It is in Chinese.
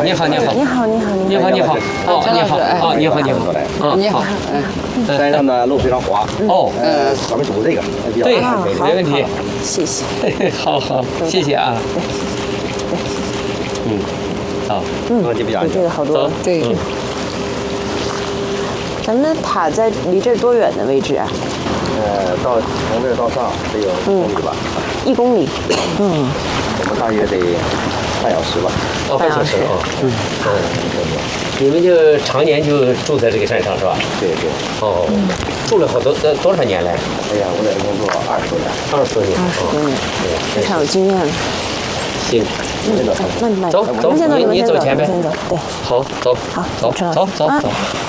你好，你好， 你好，你好， 你好，你好，哦，你好，哦，你好，你好， 你好， 山上的路非常滑， 哦， 咱们走这个比较对安全， 没问题， 谢谢。 好好，谢谢啊，好， 问题比较安全这个。好多走。， 对。咱们塔在离这儿多远的位置啊？ 从这儿到上得有1公里吧， 1公里。 我们大约得半小时吧。 哦，半小时啊，你们就常年就住在这个山上是吧？ 对对。 哦，住了多少年来？ 哎呀，我在这工作20多年。 20多年， 20多年，非常有经验了。 行， 慢慢走走， 先走， 你走前边先走，对。 好，走， 好走， 陈老师走，走， 啊走。